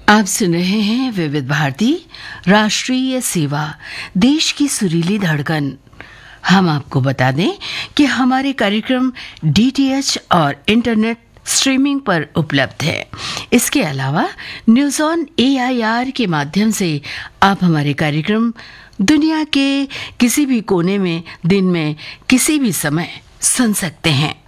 आप सुन रहे हैं विविध भारती राष्ट्रीय सेवा, देश की सुरीली धड़कन। हम आपको बता दें कि हमारे कार्यक्रम डीटीएच और इंटरनेट स्ट्रीमिंग पर उपलब्ध है। इसके अलावा न्यूज़ ऑन AIR के माध्यम से आप हमारे कार्यक्रम दुनिया के किसी भी कोने में दिन में किसी भी समय सुन सकते हैं।